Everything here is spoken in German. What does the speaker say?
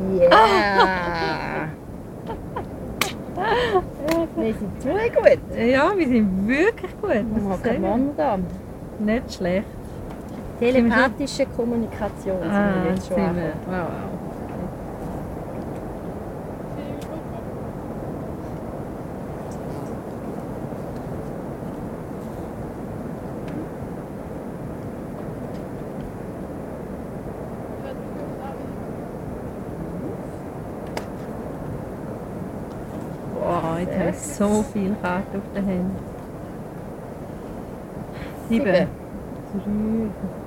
Yeah! Wir sind zu gut. Ja, wir sind wirklich gut. Oh, Das ist come on, da. nicht schlecht. Telepathische Kommunikation sind wir jetzt schon. sind wir. Wow, wow. Boah, jetzt haben wir so viele Karten auf den Händen. 7. 3.